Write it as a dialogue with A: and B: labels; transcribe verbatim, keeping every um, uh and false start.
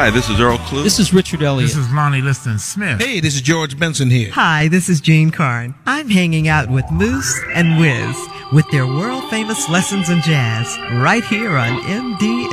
A: Hi, this is Earl Klugh.
B: This is Richard Elliott.
C: This is Lonnie Liston Smith.
D: Hey, this is George Benson here.
E: Hi, this is Jean Carn. I'm hanging out with Moose and Wiz with their world-famous lessons in jazz right here on M D